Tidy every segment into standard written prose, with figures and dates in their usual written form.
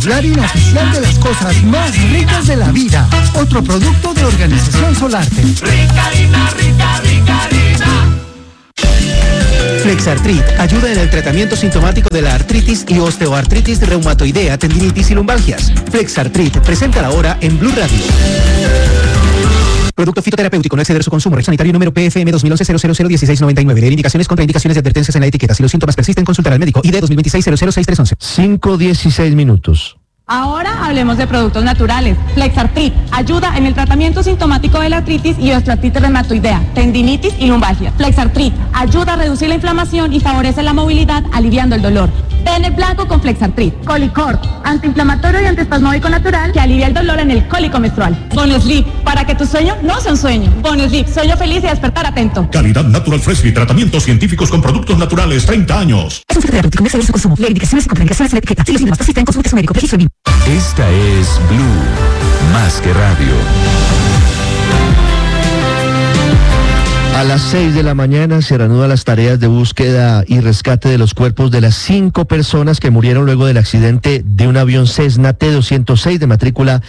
la harina oficial de las cosas más ricas de la vida. Otro producto de Organización Solarte. Rica harina, rica, rica harina. Flexartrit ayuda en el tratamiento sintomático de la artritis y osteoartritis reumatoidea, tendinitis y lumbalgias. Flexartrit, presenta ahora en Blue Radio. Producto fitoterapéutico, no exceder su consumo. Red Sanitario número PFM 2011-001699. Leer indicaciones, contraindicaciones y advertencias en la etiqueta. Si los síntomas persisten, consultar al médico. ID 2026-006311. 5:16 minutos. Ahora hablemos de productos naturales. Flexartrit ayuda en el tratamiento sintomático de la artritis y osteoartritis reumatoidea, tendinitis y lumbalgia. Flexartrit ayuda a reducir la inflamación y favorece la movilidad, aliviando el dolor. Pene blanco con Flexartrit. Colicort, antiinflamatorio y antiespasmódico natural que alivia el dolor en el cólico menstrual. Bonesleep, para que tu sueño no sea un sueño. Bonesleep, sueño feliz y despertar atento. Calidad Natural Freshly, tratamientos científicos con productos naturales, 30 años. Es un fitoterapéutico, no exceder su consumo. Leer indicaciones y contraindicaciones en la etiqueta. Si los síntomas persisten, consulte a su médico. Esta es Blue, más que radio. A las 6 de la mañana se reanudan las tareas de búsqueda y rescate de los cuerpos de las 5 personas que murieron luego del accidente de un avión Cessna T-206 de matrícula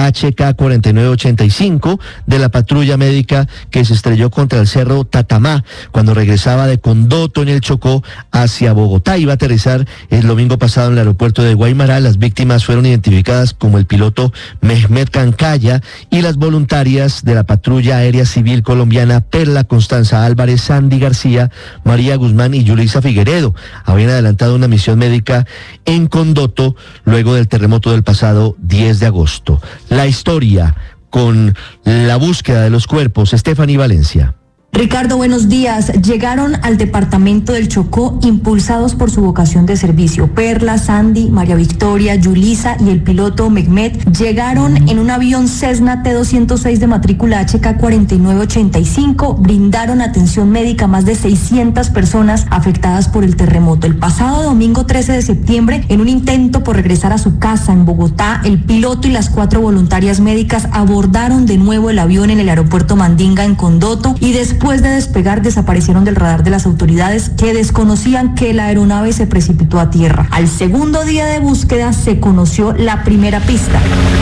HK4985 de la patrulla médica que se estrelló contra el cerro Tatamá cuando regresaba de Condoto en el Chocó hacia Bogotá. Iba a aterrizar el domingo pasado en el aeropuerto de Guaymará. Las víctimas fueron identificadas como el piloto Mehmet Cancaya y las voluntarias de la patrulla aérea civil colombiana Perla Constanza Álvarez, Sandy García, María Guzmán y Yulisa Figueredo. Habían adelantado una misión médica en Condoto luego del terremoto del pasado 10 de agosto. La historia con la búsqueda de los cuerpos, Stephanie Valencia. Ricardo, buenos días. Llegaron al departamento del Chocó impulsados por su vocación de servicio. Perla, Sandy, María Victoria, Yulisa y el piloto Mehmet llegaron en un avión Cessna T-206 de matrícula HK4985. Brindaron atención médica a más de 600 personas afectadas por el terremoto. El pasado domingo 13 de septiembre, en un intento por regresar a su casa en Bogotá, el piloto y las 4 voluntarias médicas abordaron de nuevo el avión en el aeropuerto Mandinga en Condoto y después de despegar desaparecieron del radar de las autoridades que desconocían que la aeronave se precipitó a tierra. Al segundo día de búsqueda se conoció la primera pista.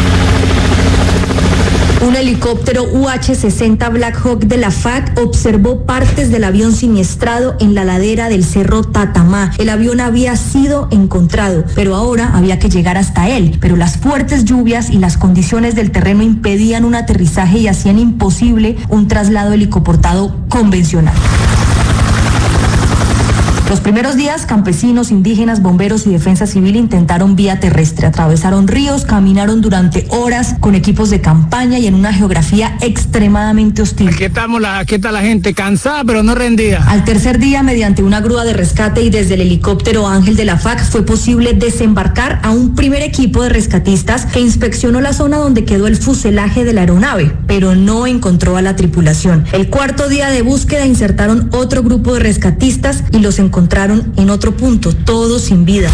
Un helicóptero UH-60 Black Hawk de la FAC observó partes del avión siniestrado en la ladera del cerro Tatamá. El avión había sido encontrado, pero ahora había que llegar hasta él. Pero las fuertes lluvias y las condiciones del terreno impedían un aterrizaje y hacían imposible un traslado helicoportado convencional. Los primeros días, campesinos, indígenas, bomberos y defensa civil intentaron vía terrestre. Atravesaron ríos, caminaron durante horas con equipos de campaña y en una geografía extremadamente hostil. Aquí está la gente cansada pero no rendida. Al tercer día, mediante una grúa de rescate y desde el helicóptero Ángel de la FAC, fue posible desembarcar a un primer equipo de rescatistas que inspeccionó la zona donde quedó el fuselaje de la aeronave, pero no encontró a la tripulación. El cuarto día de búsqueda insertaron otro grupo de rescatistas y los encontraron en otro punto, todos sin vida.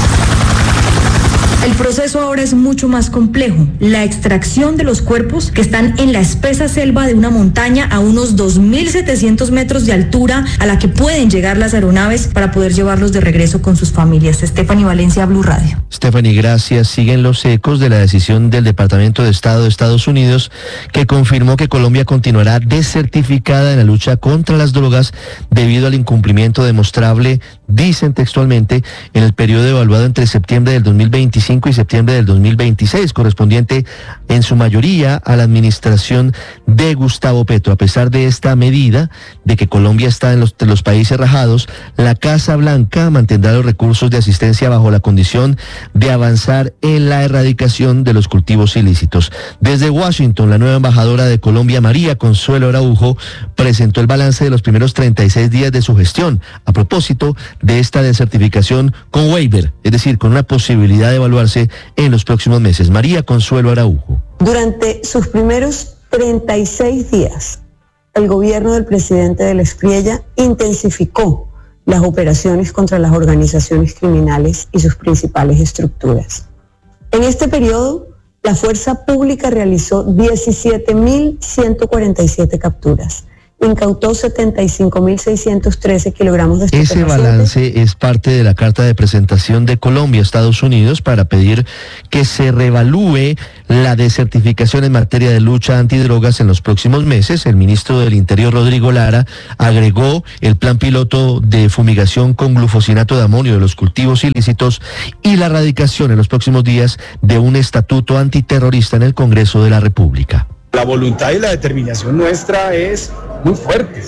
El proceso ahora es mucho más complejo. La extracción de los cuerpos que están en la espesa selva de una montaña a unos 2.700 metros de altura a la que pueden llegar las aeronaves para poder llevarlos de regreso con sus familias. Stephanie Valencia, Blue Radio. Stephanie, gracias. Siguen los ecos de la decisión del Departamento de Estado de Estados Unidos que confirmó que Colombia continuará desertificada en la lucha contra las drogas debido al incumplimiento demostrable, dicen textualmente, en el periodo evaluado entre septiembre del 2025 y septiembre del 2026, correspondiente en su mayoría a la administración de Gustavo Petro. A pesar de esta medida, de que Colombia está en los países rajados, la Casa Blanca mantendrá los recursos de asistencia bajo la condición de avanzar en la erradicación de los cultivos ilícitos. Desde Washington, la nueva embajadora de Colombia, María Consuelo Araujo, presentó el balance de los primeros 36 días de su gestión, a propósito de esta desertificación con waiver, es decir, con una posibilidad de evaluarse en los próximos meses. María Consuelo Araujo. Durante sus primeros 36 días, el gobierno del presidente del Espriella intensificó las operaciones contra las organizaciones criminales y sus principales estructuras. En este periodo, la fuerza pública realizó 17.147 capturas, incautó 75.613 kilogramos de estupefacientes. Ese balance es parte de la carta de presentación de Colombia a Estados Unidos para pedir que se reevalúe la desertificación en materia de lucha antidrogas en los próximos meses. El ministro del Interior, Rodrigo Lara, agregó el plan piloto de fumigación con glufosinato de amonio de los cultivos ilícitos y la radicación en los próximos días de un estatuto antiterrorista en el Congreso de la República. La voluntad y la determinación nuestra es muy fuerte,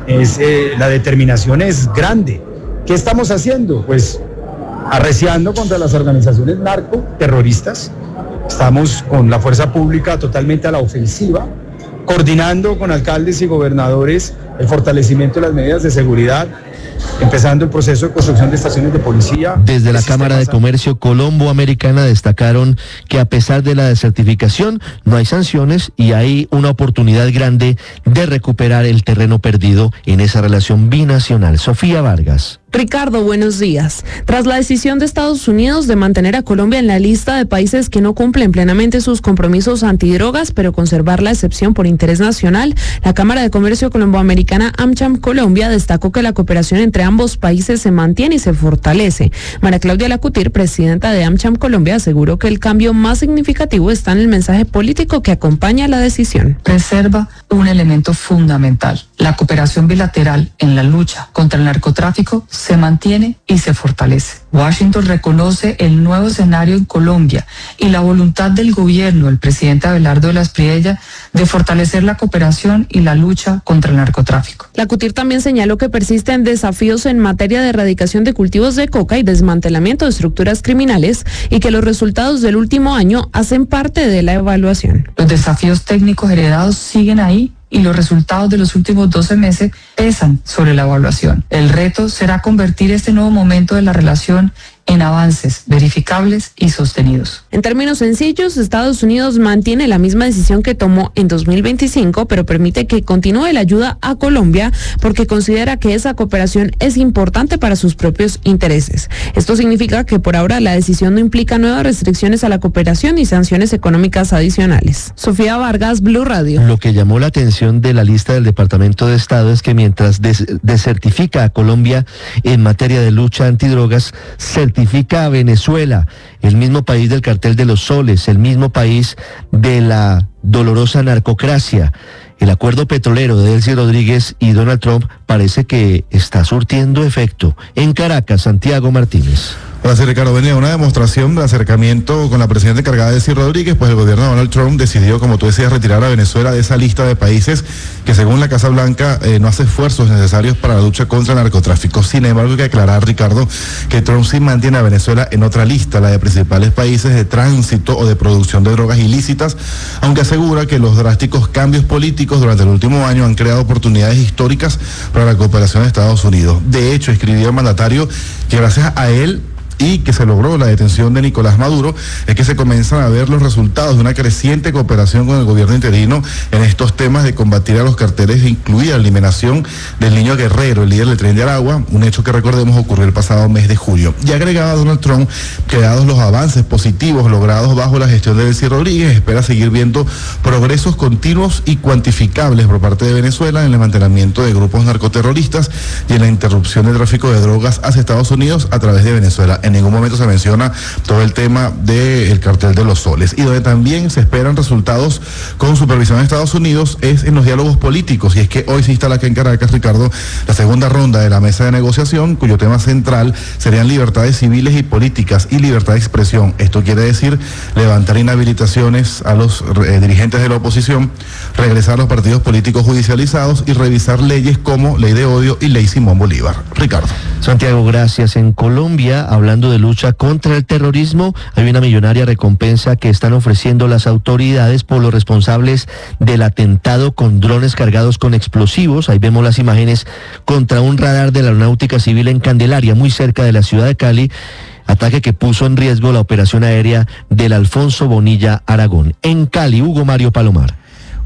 la determinación es grande. ¿Qué estamos haciendo? Pues arreciando contra las organizaciones narcoterroristas, estamos con la fuerza pública totalmente a la ofensiva, coordinando con alcaldes y gobernadores el fortalecimiento de las medidas de seguridad, empezando el proceso de construcción de estaciones de policía. Desde la Cámara de Comercio Colombo-Americana destacaron que a pesar de la desertificación no hay sanciones y hay una oportunidad grande de recuperar el terreno perdido en esa relación binacional. Sofía Vargas. Ricardo, buenos días. Tras la decisión de Estados Unidos de mantener a Colombia en la lista de países que no cumplen plenamente sus compromisos antidrogas, pero conservar la excepción por interés nacional, la Cámara de Comercio Colomboamericana AmCham Colombia destacó que la cooperación entre ambos países se mantiene y se fortalece. María Claudia Lacutir, presidenta de AmCham Colombia, aseguró que el cambio más significativo está en el mensaje político que acompaña la decisión. Preserva un elemento fundamental. La cooperación bilateral en la lucha contra el narcotráfico se mantiene y se fortalece. Washington reconoce el nuevo escenario en Colombia y la voluntad del gobierno, el presidente Abelardo de la Espriella, de fortalecer la cooperación y la lucha contra el narcotráfico. Lacutir también señaló que persisten desafíos en materia de erradicación de cultivos de coca y desmantelamiento de estructuras criminales y que los resultados del último año hacen parte de la evaluación. Los desafíos técnicos heredados siguen ahí y los resultados de los últimos 12 meses pesan sobre la evaluación. El reto será convertir este nuevo momento de la relación en avances verificables y sostenidos. En términos sencillos, Estados Unidos mantiene la misma decisión que tomó en 2025, pero permite que continúe la ayuda a Colombia porque considera que esa cooperación es importante para sus propios intereses. Esto significa que por ahora la decisión no implica nuevas restricciones a la cooperación y sanciones económicas adicionales. Sofía Vargas, Blue Radio. Lo que llamó la atención de la lista del Departamento de Estado es que mientras desertifica a Colombia en materia de lucha antidrogas, certifica a Venezuela, el mismo país del cartel de los soles, el mismo país de la dolorosa narcocracia. El acuerdo petrolero de Delcy Rodríguez y Donald Trump parece que está surtiendo efecto. En Caracas, Santiago Martínez. Hola, sí, Ricardo. Venía una demostración de acercamiento con la presidenta encargada de Delcy Rodríguez, pues el gobierno de Donald Trump decidió, como tú decías, retirar a Venezuela de esa lista de países que según la Casa Blanca no hace esfuerzos necesarios para la lucha contra el narcotráfico. Sin embargo, hay que aclarar, Ricardo, que Trump sí mantiene a Venezuela en otra lista, la de principales países de tránsito o de producción de drogas ilícitas, aunque asegura que los drásticos cambios políticos durante el último año han creado oportunidades históricas para la cooperación de Estados Unidos. De hecho, escribió el mandatario que gracias a él y que se logró la detención de Nicolás Maduro, es que se comienzan a ver los resultados de una creciente cooperación con el gobierno interino en estos temas de combatir a los carteles, incluida la eliminación del Niño Guerrero, el líder del Tren de Aragua, un hecho que recordemos ocurrió el pasado mes de julio. Y agregaba Donald Trump que dados los avances positivos logrados bajo la gestión de Delcy Rodríguez, espera seguir viendo progresos continuos y cuantificables por parte de Venezuela en el mantenimiento de grupos narcoterroristas y en la interrupción del tráfico de drogas hacia Estados Unidos a través de Venezuela. En ningún momento se menciona todo el tema del cartel de los soles. Y donde también se esperan resultados con supervisión de Estados Unidos es en los diálogos políticos. Y es que hoy se instala acá en Caracas, Ricardo, la segunda ronda de la mesa de negociación, cuyo tema central serían libertades civiles y políticas y libertad de expresión. Esto quiere decir levantar inhabilitaciones a los dirigentes de la oposición, regresar a los partidos políticos judicializados y revisar leyes como ley de odio y ley Simón Bolívar. Ricardo. Santiago, gracias. En Colombia, hablando de lucha contra el terrorismo, hay una millonaria recompensa que están ofreciendo las autoridades por los responsables del atentado con drones cargados con explosivos. Ahí vemos las imágenes contra un radar de la Aeronáutica Civil en Candelaria, muy cerca de la ciudad de Cali. Ataque que puso en riesgo la operación aérea del Alfonso Bonilla Aragón. En Cali, Hugo Mario Palomar.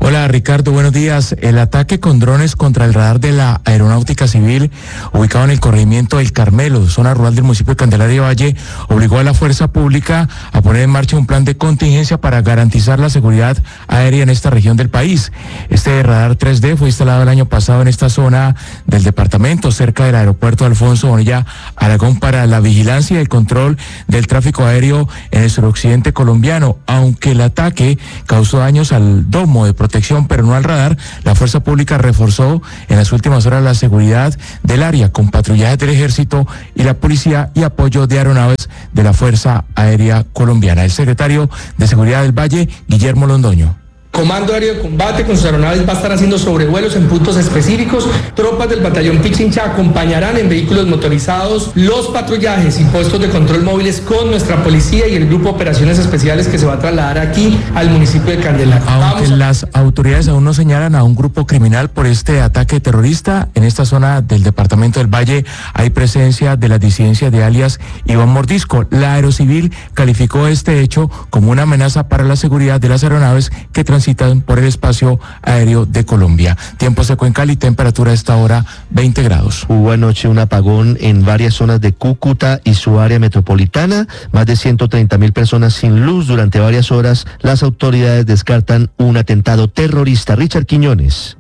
Hola Ricardo, buenos días. El ataque con drones contra el radar de la Aeronáutica Civil, ubicado en el corregimiento del Carmelo, zona rural del municipio de Candelaria Valle, obligó a la fuerza pública a poner en marcha un plan de contingencia para garantizar la seguridad aérea en esta región del país. Este radar 3D fue instalado el año pasado en esta zona del departamento, cerca del aeropuerto Alfonso Bonilla Aragón, para la vigilancia y el control del tráfico aéreo en el suroccidente colombiano. Aunque el ataque causó daños al domo de protección, pero no al radar, la fuerza pública reforzó en las últimas horas la seguridad del área con patrullajes del ejército y la policía y apoyo de aeronaves de la Fuerza Aérea Colombiana. El secretario de Seguridad del Valle, Guillermo Londoño. Comando Aéreo de Combate con sus aeronaves va a estar haciendo sobrevuelos en puntos específicos. Tropas del batallón Pichincha acompañarán en vehículos motorizados los patrullajes y puestos de control móviles con nuestra policía y el grupo de operaciones especiales que se va a trasladar aquí al municipio de Candelaria. Aunque las autoridades aún no señalan a un grupo criminal por este ataque terrorista, en esta zona del departamento del Valle hay presencia de las disidencias de alias Iván Mordisco. La Aerocivil calificó este hecho como una amenaza para la seguridad de las aeronaves que transitan por el espacio aéreo de Colombia. Tiempo seco en Cali, temperatura a esta hora 20 grados. Hubo anoche un apagón en varias zonas de Cúcuta y su área metropolitana. Más de 130.000 personas sin luz durante varias horas. Las autoridades descartan un atentado terrorista. Richard Quiñones.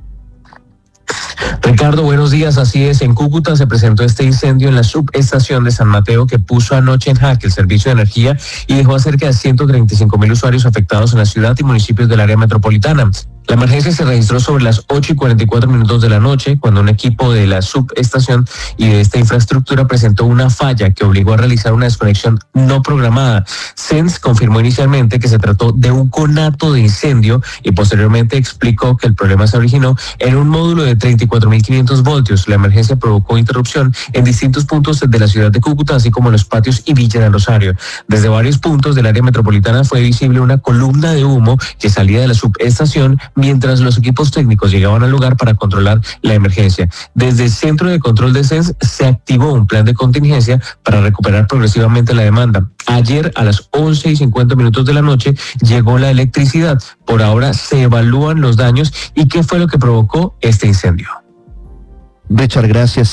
Ricardo, buenos días. Así es, en Cúcuta se presentó este incendio en la subestación de San Mateo que puso anoche en jaque el servicio de energía y dejó a cerca de 135.000 usuarios afectados en la ciudad y municipios del área metropolitana. La emergencia se registró sobre las 8:44 de la noche, cuando un equipo de la subestación y de esta infraestructura presentó una falla que obligó a realizar una desconexión no programada. SENS confirmó inicialmente que se trató de un conato de incendio y posteriormente explicó que el problema se originó en un módulo de 34.500 voltios. La emergencia provocó interrupción en distintos puntos de la ciudad de Cúcuta, así como en los patios y Villa del Rosario. Desde varios puntos del área metropolitana fue visible una columna de humo que salía de la subestación mientras los equipos técnicos llegaban al lugar para controlar la emergencia. Desde el Centro de Control de SENS se activó un plan de contingencia para recuperar progresivamente la demanda. Ayer a las 11:50 de la noche llegó la electricidad. Por ahora se evalúan los daños y qué fue lo que provocó este incendio. Richard, gracias.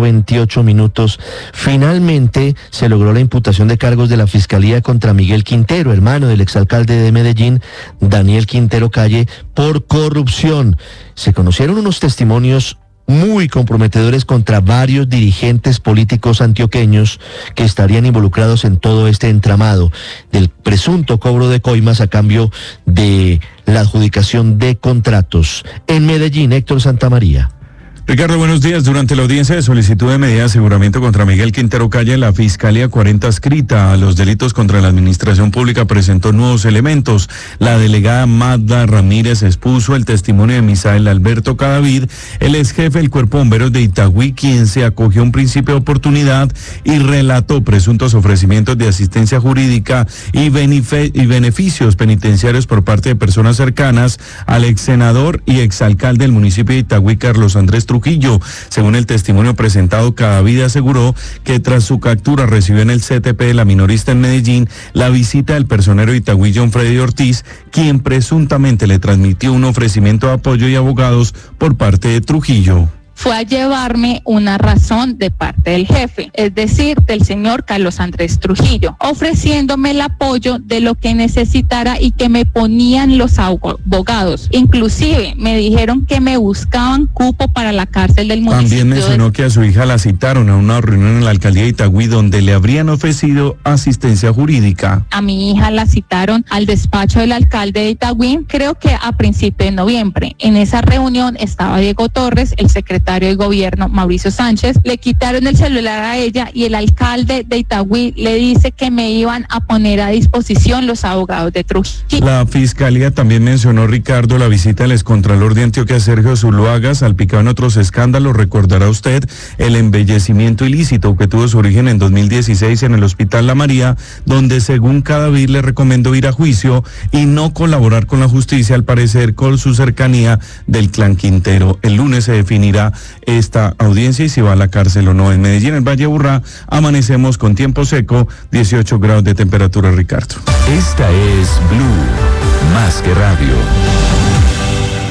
5:28. Finalmente se logró la imputación de cargos de la Fiscalía contra Miguel Quintero, hermano del exalcalde de Medellín, Daniel Quintero Calle, por corrupción. Se conocieron unos testimonios muy comprometedores contra varios dirigentes políticos antioqueños que estarían involucrados en todo este entramado del presunto cobro de coimas a cambio de la adjudicación de contratos. En Medellín, Héctor Santamaría. Ricardo, buenos días. Durante la audiencia de solicitud de medida de aseguramiento contra Miguel Quintero Calle, la Fiscalía 40 adscrita a los delitos contra la administración pública presentó nuevos elementos. La delegada Magda Ramírez expuso el testimonio de Misael Alberto Cadavid, el ex jefe del Cuerpo de Bomberos de Itagüí, quien se acogió a un principio de oportunidad y relató presuntos ofrecimientos de asistencia jurídica y beneficios penitenciarios por parte de personas cercanas al ex senador y exalcalde del municipio de Itagüí, Carlos Andrés Trujillo. Según el testimonio presentado, Cadavid aseguró que tras su captura recibió en el CTP de la minorista en Medellín la visita del personero de Itagüí, John Freddy Ortiz, quien presuntamente le transmitió un ofrecimiento de apoyo y abogados por parte de Trujillo. Fue a llevarme una razón de parte del jefe, es decir, del señor Carlos Andrés Trujillo, ofreciéndome el apoyo de lo que necesitara y que me ponían los abogados. Inclusive me dijeron que me buscaban cupo para la cárcel del municipio. También mencionó que a su hija la citaron a una reunión en la alcaldía de Itagüí donde le habrían ofrecido asistencia jurídica. A mi hija la citaron al despacho del alcalde de Itagüí, creo que a principios de noviembre. En esa reunión estaba Diego Torres, el secretario del gobierno Mauricio Sánchez, le quitaron el celular a ella y el alcalde de Itagüí le dice que me iban a poner a disposición los abogados de Trujillo. La Fiscalía también mencionó, Ricardo, la visita del excontralor de Antioquia, Sergio Zuluaga, salpicado en otros escándalos. Recordará usted el embellecimiento ilícito que tuvo su origen en 2016 en el Hospital La María, donde según Cadavid le recomendó ir a juicio y no colaborar con la justicia, al parecer con su cercanía del clan Quintero. El lunes se definirá esta audiencia y si va a la cárcel o no. En Medellín, el Valle Aburrá, amanecemos con tiempo seco, 18 grados de temperatura, Ricardo. Esta es Blue, más que radio.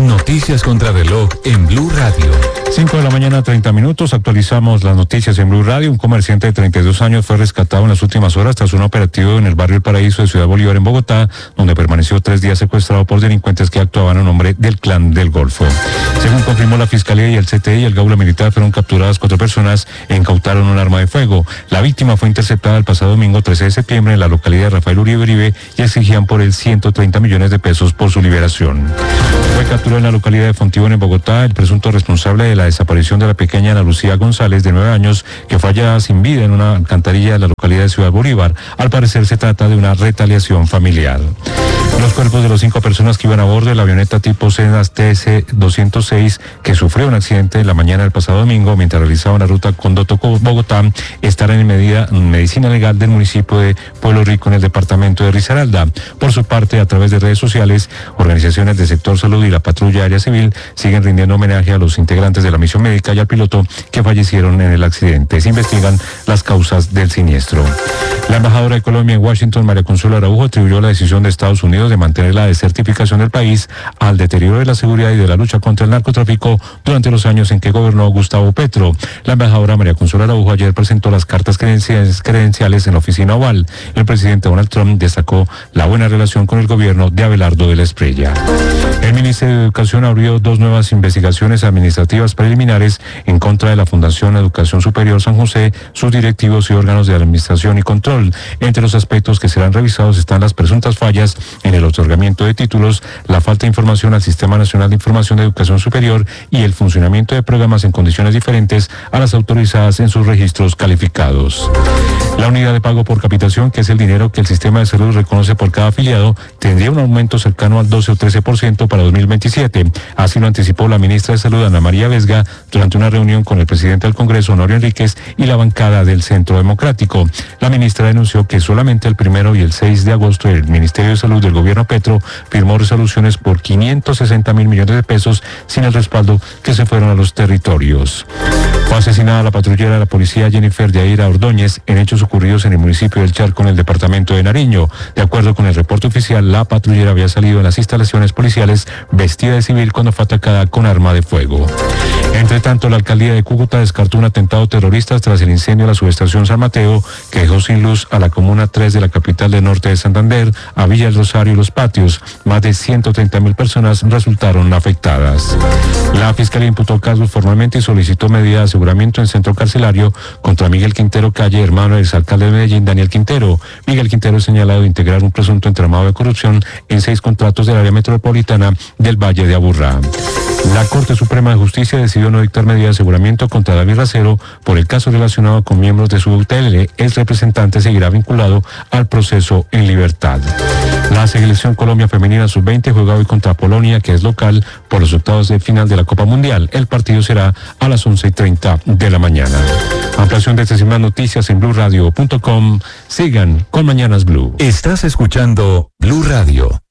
Noticias contra reloj en Blue Radio. 5 de la mañana, 30 minutos. Actualizamos las noticias en Blue Radio. Un comerciante de 32 años fue rescatado en las últimas horas tras un operativo en el barrio El Paraíso de Ciudad Bolívar, en Bogotá, donde permaneció 3 días secuestrado por delincuentes que actuaban a nombre del Clan del Golfo. Según confirmó la Fiscalía y el CTI y el Gaula Militar, fueron capturadas 4 personas e incautaron un arma de fuego. La víctima fue interceptada el pasado domingo 13 de septiembre en la localidad de Rafael Uribe y exigían por él 130 millones de pesos por su liberación. Fue capturado en la localidad de Fontibón, en Bogotá, el presunto responsable de la desaparición de la pequeña Ana Lucía González, de 9 años, que fue hallada sin vida en una alcantarilla de la localidad de Ciudad Bolívar. Al parecer se trata de una retaliación familiar. Los cuerpos de las 5 personas que iban a bordo de la avioneta tipo Cenas TS-206, que sufrió un accidente en la mañana del pasado domingo mientras realizaba una ruta Condotto-Bogotá, estarán en medicina legal del municipio de Pueblo Rico, en el departamento de Risaralda. Por su parte, a través de redes sociales, organizaciones del sector salud y la patrulla aérea civil siguen rindiendo homenaje a los integrantes de la misión médica y al piloto que fallecieron en el accidente. Se investigan las causas del siniestro. La embajadora de Colombia en Washington, María Consuelo Araujo, atribuyó la decisión de Estados Unidos de mantener la desertificación del país al deterioro de la seguridad y de la lucha contra el narcotráfico durante los años en que gobernó Gustavo Petro. La embajadora María Consuelo Araujo ayer presentó las cartas credenciales en la oficina Oval. El presidente Donald Trump destacó la buena relación con el gobierno de Abelardo de la Espriella. El Ministerio de Educación abrió 2 nuevas investigaciones administrativas preliminares en contra de la Fundación Educación Superior San José, sus directivos y órganos de administración y control. Entre los aspectos que serán revisados están las presuntas fallas en el otorgamiento de títulos, la falta de información al Sistema Nacional de Información de Educación Superior y el funcionamiento de programas en condiciones diferentes a las autorizadas en sus registros calificados. La unidad de pago por capitación, que es el dinero que el sistema de salud reconoce por cada afiliado, tendría un aumento cercano al 12 o 13% para 2027. Así lo anticipó la ministra de Salud, Ana María Vesga, durante una reunión con el presidente del Congreso, Honorio Enríquez, y la bancada del Centro Democrático. La ministra denunció que solamente el 1 y el 6 de agosto el Ministerio de Salud del gobierno Petro firmó resoluciones por 560 mil millones de pesos sin el respaldo, que se fueron a los territorios. Fue asesinada la patrullera de la policía Jennifer Yaira Ordóñez en hechos ocurridos en el municipio del Charco, en el departamento de Nariño. De acuerdo con el reporte oficial, la patrullera había salido en las instalaciones policiales vestida de civil cuando fue atacada con arma de fuego. Entre tanto, la alcaldía de Cúcuta descartó un atentado terrorista tras el incendio de la subestación San Mateo, que dejó sin luz a la comuna 3 de la capital del norte de Santander, a Villa del Rosario y Los Patios. Más de 130.000 personas resultaron afectadas. La Fiscalía imputó cargos formalmente y solicitó medida de aseguramiento en centro carcelario contra Miguel Quintero Calle, hermano del exalcalde de Medellín, Daniel Quintero. Miguel Quintero es señalado de integrar un presunto entramado de corrupción en 6 contratos del área metropolitana del Valle de Aburrá. La Corte Suprema de Justicia decidió no dictar medida de aseguramiento contra David Racero por el caso relacionado con miembros de su UTL. El representante seguirá vinculado al proceso en libertad. La selección Colombia femenina sub-20 juega hoy contra Polonia, que es local, por los octavos de final de la Copa Mundial. El partido será a las 11:30 de la mañana. Ampliación de estas y más noticias en BlueRadio.com. Sigan con Mañanas Blue. Estás escuchando Blue Radio.